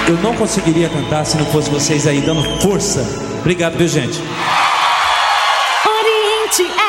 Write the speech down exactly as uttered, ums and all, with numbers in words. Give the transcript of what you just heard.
Eu não conseguiria cantar se não fosse vocês aí dando força. Obrigado, viu, gente? Oriente